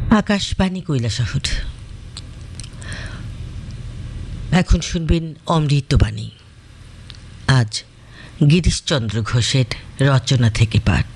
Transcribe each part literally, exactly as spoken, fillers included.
আকাশবাণী কৈলাসহর। এখন শুনবেন অমৃতবাণী। আজ গিরিশচন্দ্র ঘোষের রচনা থেকে পাঠ।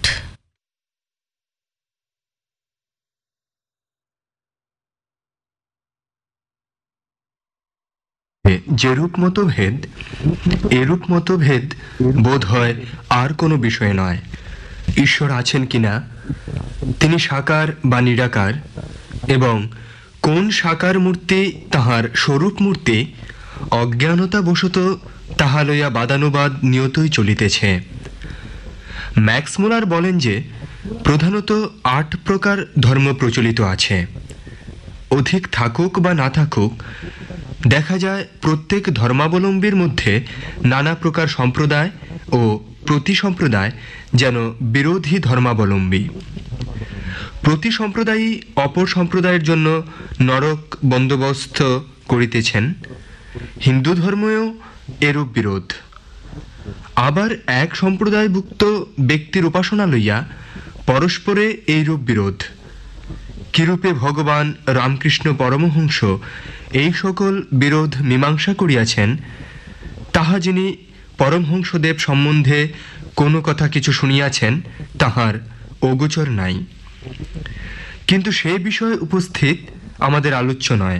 যেরূপ মতভেদ এরূপ মতভেদ বোধ হয় আর কোনো বিষয় নয়। ঈশ্বর আছেন কিনা, তিনি সাকার বা নিরাকার, এবং কোন সাকার মূর্তি তাহার স্বরূপ মূর্তি, অজ্ঞানতাবশত তাহা লইয়া বাদানুবাদ নিয়তই চলিতেছে। ম্যাক্স মুলার বলেন যে প্রধানত আট প্রকার ধর্ম প্রচলিত আছে। অধিক থাকুক বা না থাকুক, দেখা যায় প্রত্যেক ধর্মাবলম্বীর মধ্যে নানা প্রকার সম্প্রদায় ও প্রতি সম্প্রদায় যেন বিরোধী ধর্মাবলম্বী। প্রতি সম্প্রদায়ই অপর সম্প্রদায়ের জন্য নরক বন্দোবস্ত করিতেছেন। হিন্দু ধর্মেও এরূপ বিরোধ। আবার এক সম্প্রদায়ভুক্ত ব্যক্তির উপাসনা লইয়া পরস্পরে এইরূপ বিরোধ। কিরূপে ভগবান রামকৃষ্ণ পরমহংস এই সকল বিরোধ মীমাংসা করিয়াছেন, তাহা যিনি পরমহংসদেব সম্বন্ধে কোনো কথা কিছু শুনিয়াছেন তাহার অগোচর নাই। কিন্তু সে বিষয়ে উপস্থিত আমাদের আলোচ্য নয়।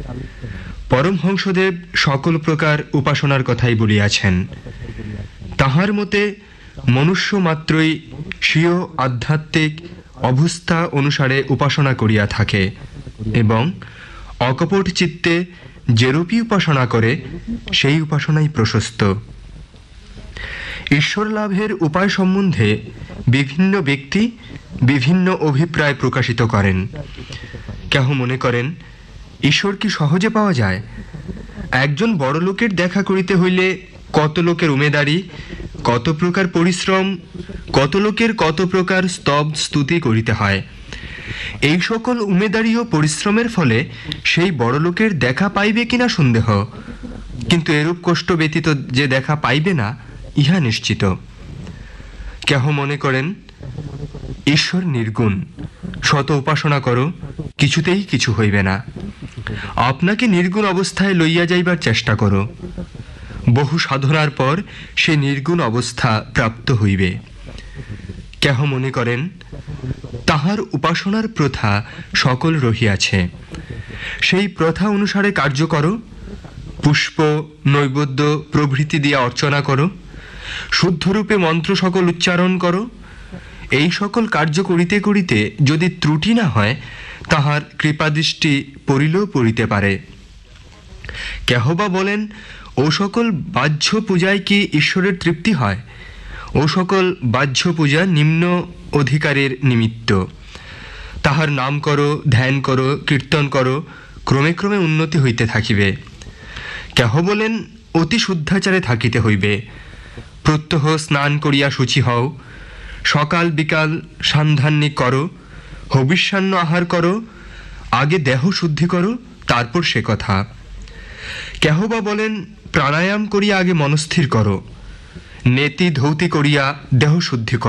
পরমহংসদেব সকল প্রকার উপাসনার কথাই বলিয়াছেন। তাহার মতে মনুষ্য মাত্রই স্বীয় আধ্যাত্মিক অবস্থা অনুসারে উপাসনা করিয়া থাকে এবং অকপট চিত্তে যেরূপই উপাসনা করে সেই উপাসনাই প্রশস্ত। ঈশ্বর লাভের উপায় সম্বন্ধে বিভিন্ন ব্যক্তি বিভিন্ন অভিপ্রায় প্রকাশিত করেন। কেহ মনে করেন ঈশ্বর কি সহজে পাওয়া যায়? একজন বড় লোকের দেখা করিতে হইলে কত লোকের উমেদারি, কত প্রকার পরিশ্রম, কত লোকের কত প্রকার স্তব স্তুতি করিতে হয়। এই সকল উমেদারি ও পরিশ্রমের ফলে সেই বড় লোকের দেখা পাইবে কিনা সন্দেহ, কিন্তু এরূপ কষ্ট ব্যতীত যে দেখা পাইবে না ইহা নিশ্চিত। কেহ মনে করেন ঈশ্বর নির্গুণ, শত উপাসনা করো কিছুতেই কিছু হইবে না। আপনাকে নির্গুণ অবস্থায় লইয়া যাইবার চেষ্টা করো, বহু সাধনার পর সে নির্গুণ অবস্থা প্রাপ্ত হইবে। কেহ মনে করেন তাহার উপাসনার প্রথা সকল রহিয়াছে, সেই প্রথা অনুসারে কার্য করো, পুষ্প নৈবেদ্য প্রভৃতি দিয়া অর্চনা করো, শুদ্ধরূপে মন্ত্র সকল উচ্চারণ করো। এই সকল কার্য করিতে করিতে যদি ত্রুটি না হয়, তাহার কৃপাদৃষ্টি পড়িলেও পড়িতে পারে। কেহ বা বলেন ও সকল বাহ্য পূজায় কি ঈশ্বরের তৃপ্তি হয়? ও সকল বাহ্য পূজা নিম্ন অধিকারের নিমিত্ত। তাহার নাম করো, ধ্যান করো, কীর্তন করো, ক্রমে ক্রমে উন্নতি হইতে থাকিবে। কেহ বলেন অতি শুদ্ধাচারে থাকিতে হইবে। প্রত্যহ স্নান করিয়া শুচি হও, সকাল বিকাল সান্ধ্যান্নিক করো, হবিষ্যান্ন আহার করো, আগে দেহ শুদ্ধি করো, তারপর সে কথা। কেহ বা বলেন প্রাণায়াম করিয়া আগে মনস্থির করো, নেতি ধৌতি করিয়া দেহ শুদ্ধি করো।